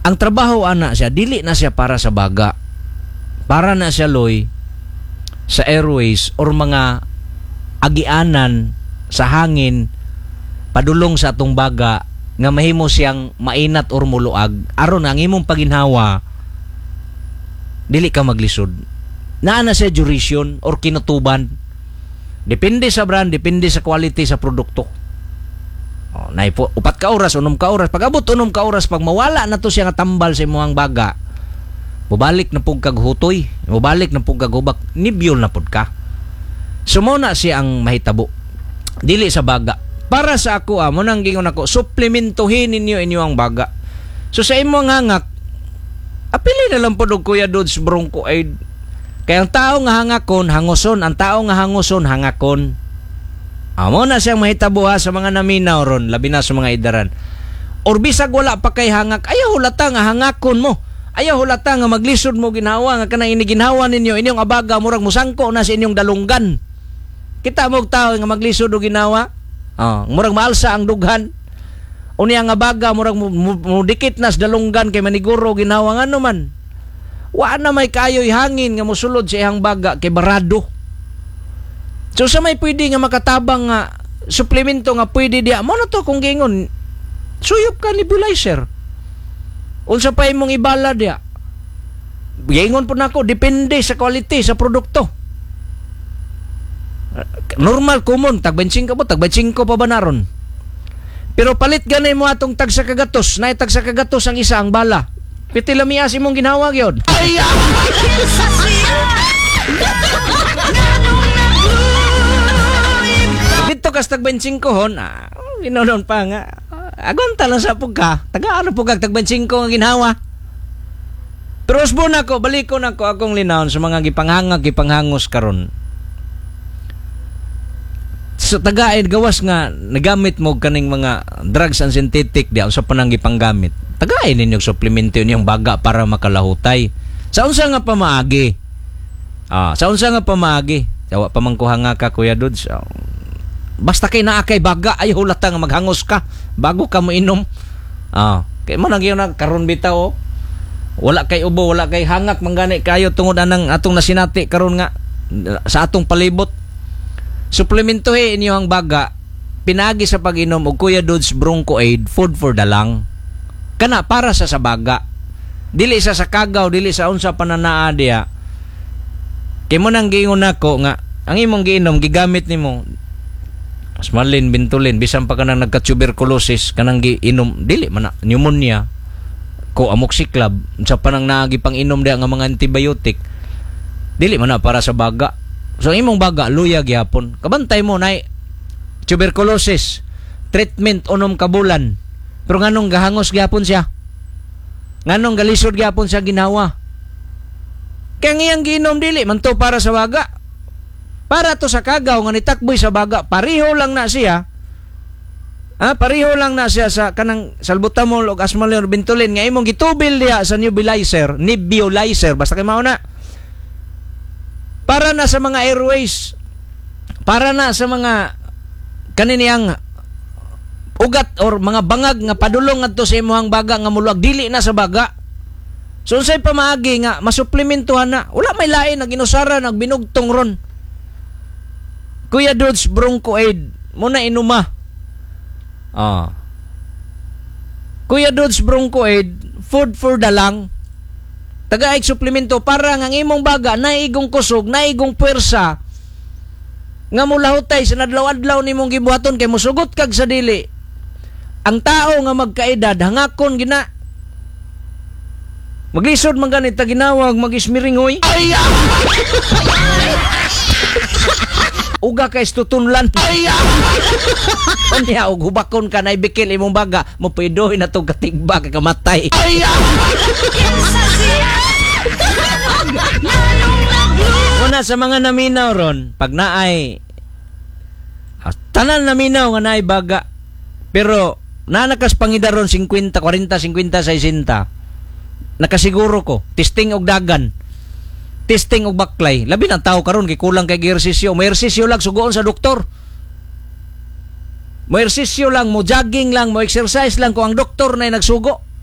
Ang trabaho ana siya, dili na siya para sa baga. Para na siya loy sa airways or mga agianan sa hangin padulong sa atong baga nga mahimo siyang mainat or muluag aron ang imong paginhawa dili ka maglisod. Naa na siya duration or kinutuban. Depende sa brand, depende sa quality sa produkto. Naipo, 4 ka oras, 6 ka oras. Pag abot 6 ka oras, pag mawala na to siya nga tambal sa imong baga, mubalik na pug kag hutoy, mubalik na pug kag hubak, nibyol na pud ka. Sumuna siya ang mahitabo. Dili sa baga. Para sa ako, mo nang gingon ako, suplementuhin ninyo ang baga. So sa imong hangak, apili na lang po og Kuya Dudes Bronco Aid. Kaya ang tao nga hangakon, hanguson. Ang tao nga hanguson, hangakon. Amo na siyang mahitabuha sa mga naminaw ron, labi na sa mga idaran. Or bisag wala pa kay hangak, ayaw hulata nga hangakon mo. Ayaw hulata nga maglisod mo ginawa, nga kanang iniginhawa ninyo, inyong abaga, murag musangko na sa inyong dalunggan. Kita mo tao nga maglisod o ginawa, murag maalsa ang dughan. Unya nga baga, murag mudikit na sa dalunggan kay maniguro ginawa nga naman. Wa na may kayo'y hangin nga musulod sa iyang baga kay barado. So sa may pwede nga makatabang nga suplemento nga pwede diya, mo na to kung gingon, suyop ka nebulizer. Unsa pa imong ibala diya? Gingon po nako, depende sa quality sa produkto. Normal, common, tag 25 po, tag 25 pa ba naron? Pero palit ganay mo atong tag sa kagatos, na tag sa kagatos ang isa ang bala. Piti lamias imong ginhawag yun. Ay! Dito kas tag 25 hon, ginoon pa nga. Agonta lang sa pugka. Taga-ano pugka tag 25 nga ginhawa. Pero usbo na ko, baliko na ko akong linawon sa mga gipanghangos karon. So tagaid gawas nga nagamit mo kaning mga drugs and synthetic di sa panang gipanggamit. Tagaid ninyo suplemento yung baga para makalahutay. Sa unsa nga pamaagi? Sa unsa nga pamaagi? Yawa pamangkuha nga ka Kuya Dudes. Basta kay naa kay baga ay hulata nga maghangos ka bago ka mo inom. Kay mo nang gyud karon bitaw. Wala kay ubo, wala kay hangak manggani kayo tungod anang atong nasinati karon nga sa atong palibot. Suplementohin inyo ang baga pinagi sa pag-inom og Kuya Dudes Bronco Aid, food for the lung. Kana para sa baga. Dili sa kagaw, dili sa unsa pananaa diya. Kay mo nang giingon nako nga ang imong giinom gigamit nimo Asmalin, bintulin, bisan pa ka nang nagka-tuberculosis, kanang giinom, dili man na, pneumonia, ko amoxicillab, sa panang naagi pang inom diya nga mga antibiotic, dili man na para sa baga. So, imong baga, luya gyapon. Kabantay mo na tuberculosis, treatment unom kabulan, pero nganong gahangos gyapon siya? Nganong galisod gyapon siya ginawa? Kaya ngayang giinom, dili man to para sa baga. Para to sa kagaw nga nitakboy sa baga, pareho lang na siya. Pareho lang na siya sa kanang salbutamol o asmalin o bintulin nga imong gitubil diya sa nebulizer, basta kay mao na. Para na sa mga airways, para na sa mga kaniniyang ugat or mga bangag nga padulong adto sa imong baga nga muluag, dili na sa baga. So unsay pamaagi nga masuplementuhan na, wala may lain na ginusara nagbinugtong ron. Kuya Dudes Bronco Aid, muna inuma. Kuya Dudes Bronco Aid, food for the lung. Tagaig suplemento para nga ang imong baga naigong kusog, naigong puwersa. Nga mulahutay sa nadlaw-adlaw nimong gibuhaton kay musugot kag sa dili. Ang tao nga magkaedad hangakon gina. Maglisod man ganit ginawag magismiringoy. Uga kay tutunlan. Unya og hubakon ka na ibikil imong baga, mo pwede na to katigba kay kamatay. Una sa mga naminaw ron, pag naay tanan naminaw nga naay baga, pero nanakas pangidaron 50, 40, 50, 60. Nakasiguro ko, testing og dagan. Testing og baklay, labi ng tao karon kay kulang kay ehersisyo. May ehersisyo lang sugoon sa doktor. Mo ehersisyo lang, mo jogging lang, mo exercise lang kung ang doktor na nagsugo.